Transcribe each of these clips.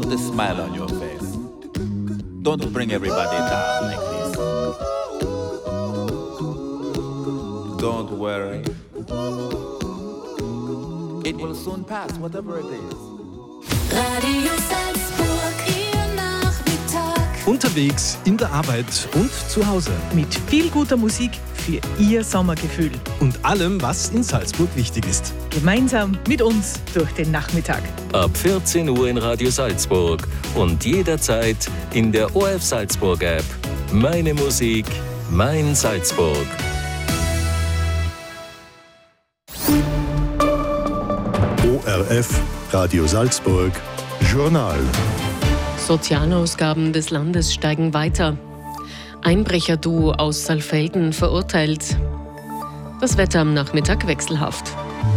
Put a smile on your face. Don't bring everybody down like this. Don't worry. It will soon pass, whatever it is. Radio Salzburg, Ihr Nachmittag. Unterwegs, in der Arbeit und zu Hause. Mit viel guter Musik für Ihr Sommergefühl. Und allem, was in Salzburg wichtig ist. Gemeinsam mit uns durch den Nachmittag. Ab 14 Uhr in Radio Salzburg und jederzeit in der ORF Salzburg App. Meine Musik, mein Salzburg. ORF Radio Salzburg Journal. Sozialausgaben des Landes steigen weiter. Einbrecherduo aus Saalfelden verurteilt. Das Wetter am Nachmittag wechselhaft.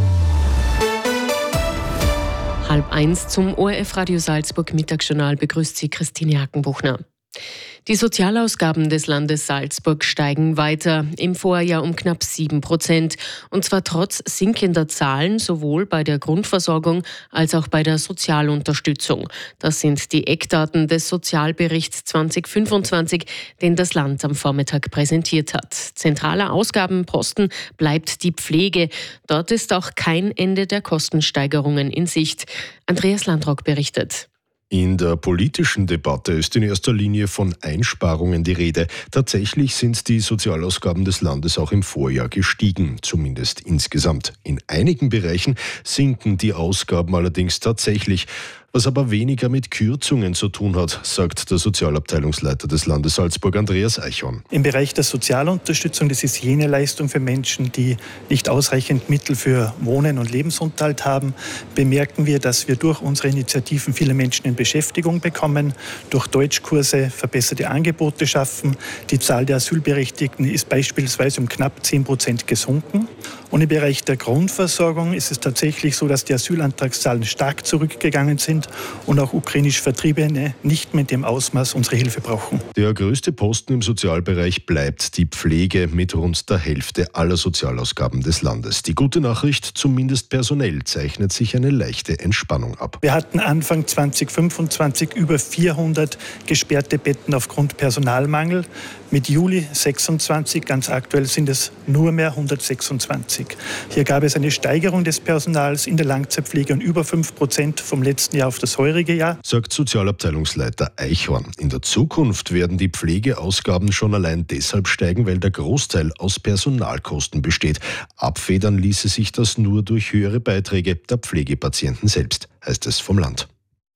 12:30 zum ORF Radio Salzburg Mittagsjournal begrüßt Sie Christine Hackenbuchner. Die Sozialausgaben des Landes Salzburg steigen weiter, im Vorjahr um knapp 7%. Und zwar trotz sinkender Zahlen sowohl bei der Grundversorgung als auch bei der Sozialunterstützung. Das sind die Eckdaten des Sozialberichts 2025, den das Land am Vormittag präsentiert hat. Zentraler Ausgabenposten bleibt die Pflege. Dort ist auch kein Ende der Kostensteigerungen in Sicht. Andreas Landrock berichtet. In der politischen Debatte ist in erster Linie von Einsparungen die Rede. Tatsächlich sind die Sozialausgaben des Landes auch im Vorjahr gestiegen, zumindest insgesamt. In einigen Bereichen sinken die Ausgaben allerdings tatsächlich, was aber weniger mit Kürzungen zu tun hat, sagt der Sozialabteilungsleiter des Landes Salzburg, Andreas Eichhorn. Im Bereich der Sozialunterstützung, das ist jene Leistung für Menschen, die nicht ausreichend Mittel für Wohnen und Lebensunterhalt haben, bemerken wir, dass wir durch unsere Initiativen viele Menschen in Beschäftigung bekommen, durch Deutschkurse verbesserte Angebote schaffen. Die Zahl der Asylberechtigten ist beispielsweise um knapp 10% gesunken. Und im Bereich der Grundversorgung ist es tatsächlich so, dass die Asylantragszahlen stark zurückgegangen sind und auch ukrainisch Vertriebene nicht mehr in dem Ausmaß unsere Hilfe brauchen. Der größte Posten im Sozialbereich bleibt die Pflege mit rund der Hälfte aller Sozialausgaben des Landes. Die gute Nachricht, zumindest personell, zeichnet sich eine leichte Entspannung ab. Wir hatten Anfang 2025 über 400 gesperrte Betten aufgrund Personalmangel. Mit Juli 26, ganz aktuell, sind es nur mehr 126. Hier gab es eine Steigerung des Personals in der Langzeitpflege und über 5% vom letzten Jahr auf das heurige Jahr, sagt Sozialabteilungsleiter Eichhorn. In der Zukunft werden die Pflegeausgaben schon allein deshalb steigen, weil der Großteil aus Personalkosten besteht. Abfedern ließe sich das nur durch höhere Beiträge der Pflegepatienten selbst, heißt es vom Land.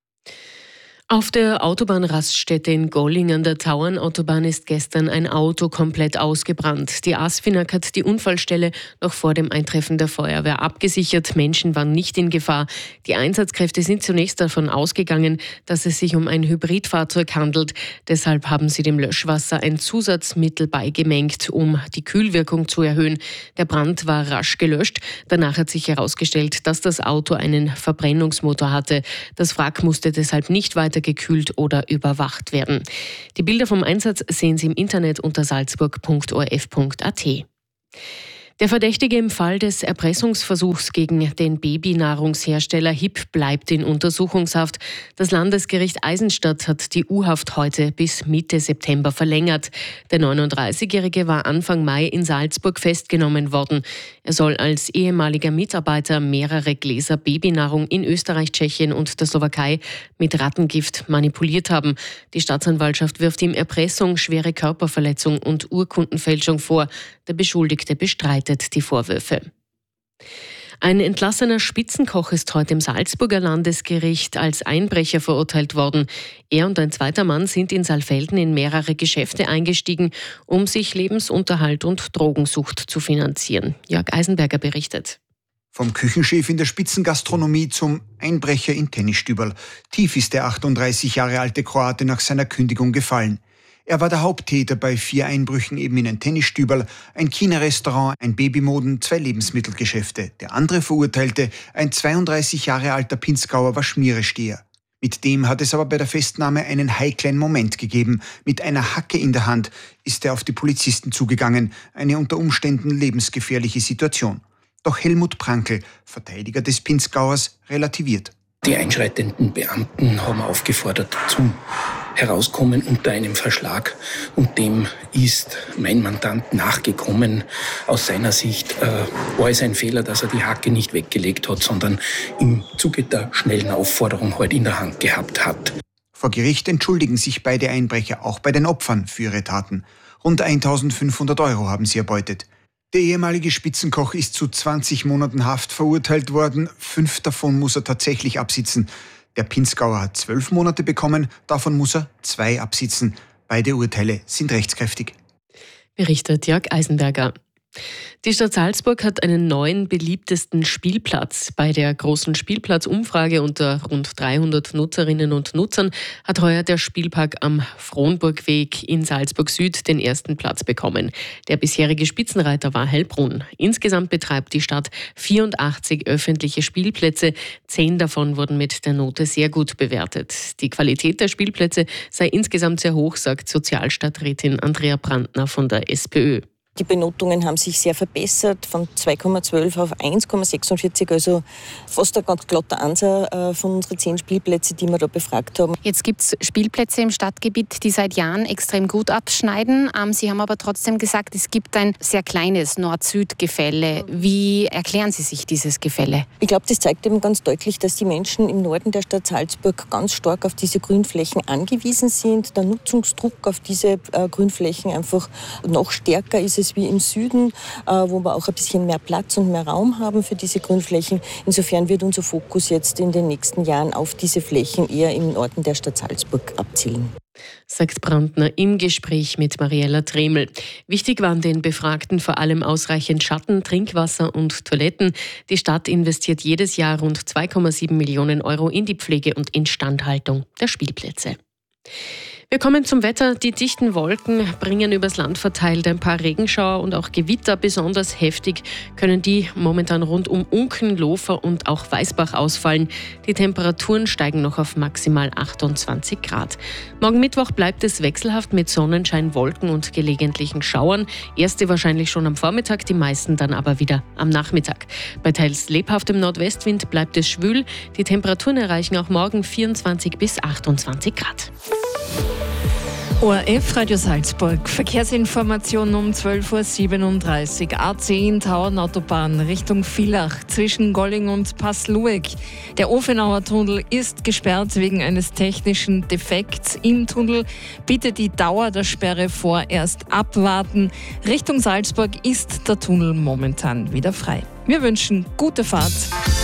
Auf der Autobahnraststätte in Golling an der Tauernautobahn ist gestern ein Auto komplett ausgebrannt. Die ASFINAG hat die Unfallstelle noch vor dem Eintreffen der Feuerwehr abgesichert. Menschen waren nicht in Gefahr. Die Einsatzkräfte sind zunächst davon ausgegangen, dass es sich um ein Hybridfahrzeug handelt. Deshalb haben sie dem Löschwasser ein Zusatzmittel beigemengt, um die Kühlwirkung zu erhöhen. Der Brand war rasch gelöscht. Danach hat sich herausgestellt, dass das Auto einen Verbrennungsmotor hatte. Das Wrack musste deshalb nicht weiter gekühlt oder überwacht werden. Die Bilder vom Einsatz sehen Sie im Internet unter salzburg.orf.at. Der Verdächtige im Fall des Erpressungsversuchs gegen den Babynahrungshersteller HIP bleibt in Untersuchungshaft. Das Landesgericht Eisenstadt hat die U-Haft heute bis Mitte September verlängert. Der 39-Jährige war Anfang Mai in Salzburg festgenommen worden. Er soll als ehemaliger Mitarbeiter mehrere Gläser Babynahrung in Österreich, Tschechien und der Slowakei mit Rattengift manipuliert haben. Die Staatsanwaltschaft wirft ihm Erpressung, schwere Körperverletzung und Urkundenfälschung vor. Der Beschuldigte bestreitet die Vorwürfe. Ein entlassener Spitzenkoch ist heute im Salzburger Landesgericht als Einbrecher verurteilt worden. Er und ein zweiter Mann sind in Saalfelden in mehrere Geschäfte eingestiegen, um sich Lebensunterhalt und Drogensucht zu finanzieren. Jörg Eisenberger berichtet. Vom Küchenchef in der Spitzengastronomie zum Einbrecher in Tennisstüberl. Tief ist der 38 Jahre alte Kroate nach seiner Kündigung gefallen. Er war der Haupttäter bei 4 Einbrüchen eben in ein Tennisstüberl, ein China-Restaurant, ein Babymoden, 2 Lebensmittelgeschäfte. Der andere Verurteilte, ein 32 Jahre alter Pinzgauer, war Schmieresteher. Mit dem hat es aber bei der Festnahme einen heiklen Moment gegeben. Mit einer Hacke in der Hand ist er auf die Polizisten zugegangen. Eine unter Umständen lebensgefährliche Situation. Doch Helmut Prankl, Verteidiger des Pinzgauers, relativiert. Die einschreitenden Beamten haben aufgefordert zum Herauskommen unter einem Verschlag, und dem ist mein Mandant nachgekommen. Aus seiner Sicht war es ein Fehler, dass er die Hacke nicht weggelegt hat, sondern im Zuge der schnellen Aufforderung halt in der Hand gehabt hat. Vor Gericht entschuldigen sich beide Einbrecher auch bei den Opfern für ihre Taten. Rund 1.500 € haben sie erbeutet. Der ehemalige Spitzenkoch ist zu 20 Monaten Haft verurteilt worden. 5 davon muss er tatsächlich absitzen. Der Pinzgauer hat 12 Monate bekommen, davon muss er 2 absitzen. Beide Urteile sind rechtskräftig. Berichtet Jörg Eisenberger. Die Stadt Salzburg hat einen neuen beliebtesten Spielplatz. Bei der großen Spielplatzumfrage unter rund 300 Nutzerinnen und Nutzern hat heuer der Spielpark am Frohnburgweg in Salzburg Süd den ersten Platz bekommen. Der bisherige Spitzenreiter war Heilbronn. Insgesamt betreibt die Stadt 84 öffentliche Spielplätze. 10 davon wurden mit der Note sehr gut bewertet. Die Qualität der Spielplätze sei insgesamt sehr hoch, sagt Sozialstadträtin Andrea Brandner von der SPÖ. Die Benotungen haben sich sehr verbessert, von 2,12 auf 1,46, also fast ein ganz glatter Ansatz von unseren 10 Spielplätzen, die wir da befragt haben. Jetzt gibt es Spielplätze im Stadtgebiet, die seit Jahren extrem gut abschneiden. Sie haben aber trotzdem gesagt, es gibt ein sehr kleines Nord-Süd-Gefälle. Wie erklären Sie sich dieses Gefälle? Ich glaube, das zeigt eben ganz deutlich, dass die Menschen im Norden der Stadt Salzburg ganz stark auf diese Grünflächen angewiesen sind. Der Nutzungsdruck auf diese Grünflächen einfach noch stärker ist wie im Süden, wo wir auch ein bisschen mehr Platz und mehr Raum haben für diese Grünflächen. Insofern wird unser Fokus jetzt in den nächsten Jahren auf diese Flächen eher im Norden der Stadt Salzburg abzielen. Sagt Brandner im Gespräch mit Mariella Tremel. Wichtig waren den Befragten vor allem ausreichend Schatten, Trinkwasser und Toiletten. Die Stadt investiert jedes Jahr rund 2,7 Millionen € in die Pflege und Instandhaltung der Spielplätze. Wir kommen zum Wetter. Die dichten Wolken bringen übers Land verteilt ein paar Regenschauer und auch Gewitter. Besonders heftig können die momentan rund um Unken, Lofer und auch Weißbach ausfallen. Die Temperaturen steigen noch auf maximal 28 Grad. Morgen Mittwoch bleibt es wechselhaft mit Sonnenschein, Wolken und gelegentlichen Schauern. Erste wahrscheinlich schon am Vormittag, die meisten dann aber wieder am Nachmittag. Bei teils lebhaftem Nordwestwind bleibt es schwül. Die Temperaturen erreichen auch morgen 24 bis 28 Grad. ORF Radio Salzburg. Verkehrsinformation um 12.37 Uhr. A10 Tauernautobahn Richtung Villach zwischen Golling und Passlueck. Der Ofenauer Tunnel ist gesperrt wegen eines technischen Defekts im Tunnel. Bitte die Dauer der Sperre vorerst abwarten. Richtung Salzburg ist der Tunnel momentan wieder frei. Wir wünschen gute Fahrt.